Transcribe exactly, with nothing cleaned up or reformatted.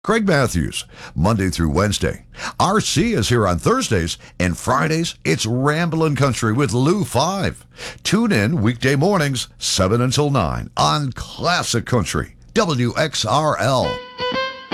Craig Matthews, Monday through Wednesday. R C is here on Thursdays, and Fridays, it's Ramblin' Country with Lou five. Tune in weekday mornings, seven until nine on Classic Country, W X R L.